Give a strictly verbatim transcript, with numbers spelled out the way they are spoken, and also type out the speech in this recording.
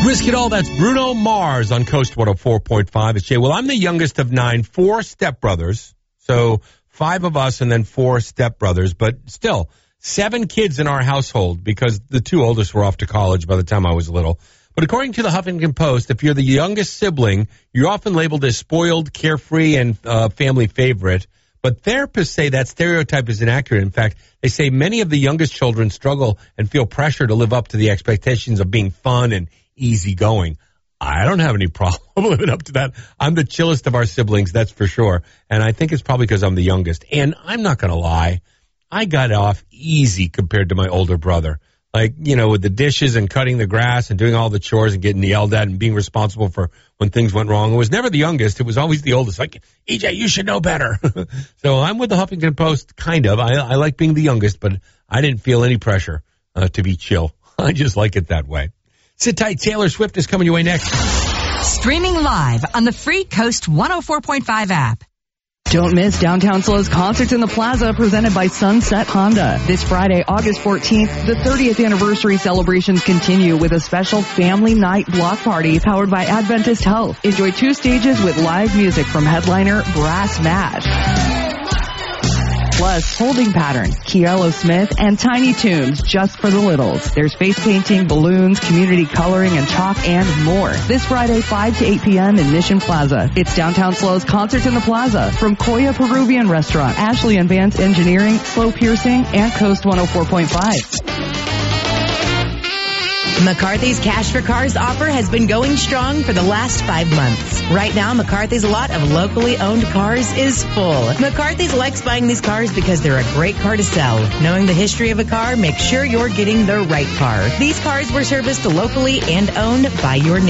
Risk It All, that's Bruno Mars on Coast one oh four point five. It's Jay. Well, I'm the youngest of nine, four stepbrothers. So five of us and then four stepbrothers. But still, seven kids in our household because the two oldest were off to college by the time I was little. But according to the Huffington Post, if you're the youngest sibling, you're often labeled as spoiled, carefree, and uh, family favorite. But therapists say that stereotype is inaccurate. In fact, they say many of the youngest children struggle and feel pressure to live up to the expectations of being fun and easygoing. I don't have any problem living up to that. I'm the chillest of our siblings, that's for sure. And I think it's probably because I'm the youngest. And I'm not going to lie, I got off easy compared to my older brother. Like, you know, with the dishes and cutting the grass and doing all the chores and getting yelled at and being responsible for when things went wrong. It was never the youngest. It was always the oldest. Like, E J, you should know better. So I'm with the Huffington Post, kind of. I, I like being the youngest, but I didn't feel any pressure uh, to be chill. I just like it that way. Sit tight. Taylor Swift is coming your way next. Streaming live on the free Coast one oh four point five app. Don't miss Downtown Slow's Concerts in the Plaza presented by Sunset Honda. This Friday, August fourteenth, the thirtieth anniversary celebrations continue with a special family night block party powered by Adventist Health. Enjoy two stages with live music from headliner Brass Mash. Plus, Holding Pattern, Kielo Smith, and Tiny Toons just for the littles. There's face painting, balloons, community coloring, and chalk, and more. This Friday, five to eight p.m. in Mission Plaza. It's Downtown Slow's Concerts in the Plaza from Koya Peruvian Restaurant, Ashley and Vance Engineering, Slow Piercing, and Coast one oh four point five. McCarthy's Cash for Cars offer has been going strong for the last five months. Right now, McCarthy's lot of locally owned cars is full. McCarthy's likes buying these cars because they're a great car to sell. Knowing the history of a car, make sure you're getting the right car. These cars were serviced locally and owned by your neighbor.